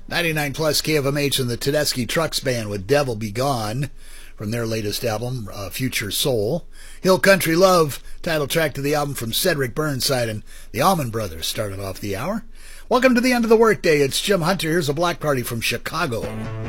99 plus KFMH and the Tedeschi Trucks Band with Devil Be Gone from their latest album, Future Soul. Hill Country Love, title track to the album from Cedric Burnside and the Allman Brothers started off the hour. Welcome to the end of the workday. It's Jim Hunter. Here's a block party from Chicago.